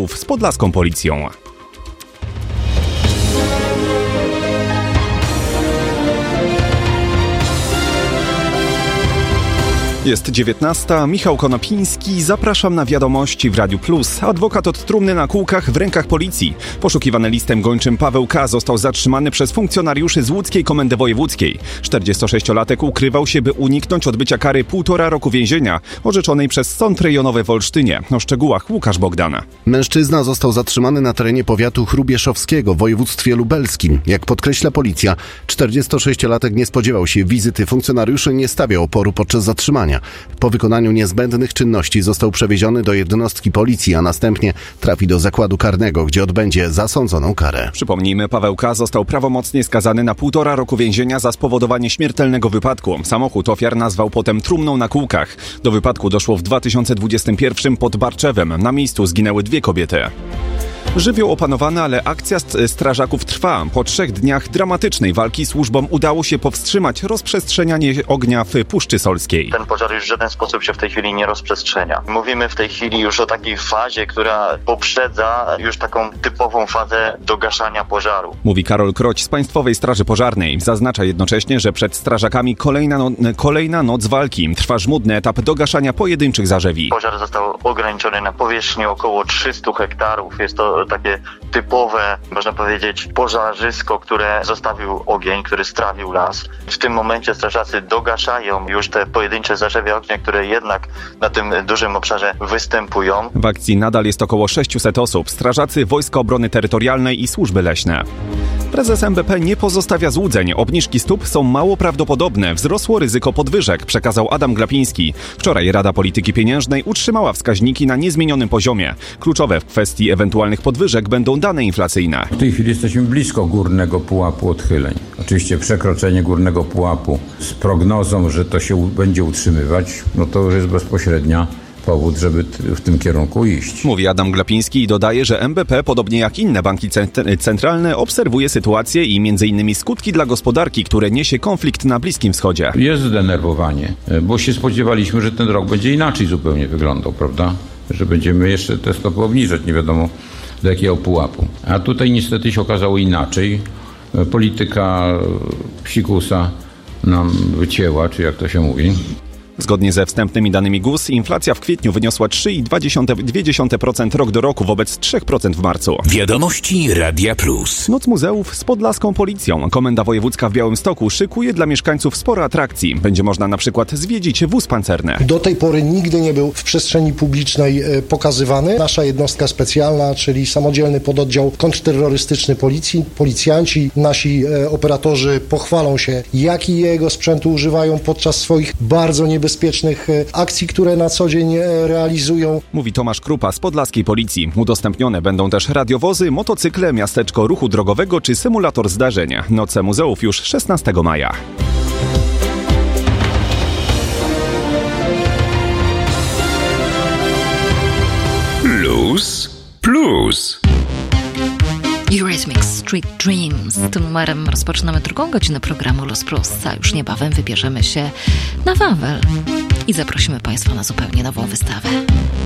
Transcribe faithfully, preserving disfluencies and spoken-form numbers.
Muzeów z podlaską policją. Jest dziewiętnasta, Michał Konopiński, zapraszam na wiadomości w Radiu Plus. Adwokat od trumny na kółkach w rękach policji. Poszukiwany listem gończym Paweł K. został zatrzymany przez funkcjonariuszy z łódzkiej Komendy Wojewódzkiej. czterdziestosześciolatek ukrywał się, by uniknąć odbycia kary półtora roku więzienia, orzeczonej przez Sąd Rejonowy w Olsztynie. O szczegółach Łukasz Bogdana. Mężczyzna został zatrzymany na terenie powiatu chrubieszowskiego w województwie lubelskim. Jak podkreśla policja, czterdziestosześciolatek nie spodziewał się wizyty funkcjonariuszy, nie stawiał oporu podczas zatrzymania. Po wykonaniu niezbędnych czynności został przewieziony do jednostki policji, a następnie trafi do zakładu karnego, gdzie odbędzie zasądzoną karę. Przypomnijmy, Paweł K. został prawomocnie skazany na półtora roku więzienia za spowodowanie śmiertelnego wypadku. Samochód ofiar nazwał potem trumną na kółkach. Do wypadku doszło w dwa tysiące dwudziestym pierwszym pod Barczewem. Na miejscu zginęły dwie kobiety. Żywioł opanowany, ale akcja strażaków trwa. Po trzech dniach dramatycznej walki służbom udało się powstrzymać rozprzestrzenianie ognia w Puszczy Solskiej. Ten pożar już w żaden sposób się w tej chwili nie rozprzestrzenia. Mówimy w tej chwili już o takiej fazie, która poprzedza już taką typową fazę dogaszania pożaru. Mówi Karol Kroć z Państwowej Straży Pożarnej. Zaznacza jednocześnie, że przed strażakami kolejna, no, kolejna noc walki. Trwa żmudny etap dogaszania pojedynczych zarzewi. Pożar został ograniczony na powierzchnię około trzystu hektarów. Jest to takie typowe, można powiedzieć, pożarzysko, które zostawił ogień, który strawił las. W tym momencie strażacy dogaszają już te pojedyncze zarzewia ognia, które jednak na tym dużym obszarze występują. W akcji nadal jest około sześciuset osób. Strażacy, Wojska Obrony Terytorialnej i służby leśne. Prezes M B P nie pozostawia złudzeń. Obniżki stóp są mało prawdopodobne. Wzrosło ryzyko podwyżek, przekazał Adam Glapiński. Wczoraj Rada Polityki Pieniężnej utrzymała wskaźniki na niezmienionym poziomie. Kluczowe w kwestii ewentualnych podwyżek będą dane inflacyjne. W tej chwili jesteśmy blisko górnego pułapu odchyleń. Oczywiście przekroczenie górnego pułapu z prognozą, że to się będzie utrzymywać, no to już jest bezpośrednia powód, żeby w tym kierunku iść. Mówi Adam Glapiński i dodaje, że M B P, podobnie jak inne banki centralne, obserwuje sytuację i między innymi skutki dla gospodarki, które niesie konflikt na Bliskim Wschodzie. Jest zdenerwowanie, bo się spodziewaliśmy, że ten rok będzie inaczej zupełnie wyglądał, prawda? Że będziemy jeszcze te stopy obniżać, nie wiadomo do jakiego pułapu. A tutaj niestety się okazało inaczej. Polityka psikusa nam wycięła, czy jak to się mówi. Zgodnie ze wstępnymi danymi G U S inflacja w kwietniu wyniosła trzy przecinek dwa procent rok do roku wobec trzy procent w marcu. Wiadomości Radia Plus. Noc muzeów z podlaską policją. Komenda Wojewódzka w Białymstoku szykuje dla mieszkańców sporo atrakcji. Będzie można na przykład zwiedzić wóz pancerny. Do tej pory nigdy nie był w przestrzeni publicznej pokazywany. Nasza jednostka specjalna, czyli samodzielny pododdział kontrterrorystyczny policji, policjanci, nasi operatorzy pochwalą się, jakiego sprzętu używają podczas swoich bardzo niebezpiecznych bezpiecznych akcji, które na co dzień realizują. Mówi Tomasz Krupa z podlaskiej policji. Udostępnione będą też radiowozy, motocykle, miasteczko ruchu drogowego czy symulator zdarzeń. Noce muzeów już szesnastego maja. Plus Plus. Eurythmics Street Dreams. Tym numerem rozpoczynamy drugą godzinę programu Luz Plus, a już niebawem wybierzemy się na Wawel i zaprosimy Państwa na zupełnie nową wystawę.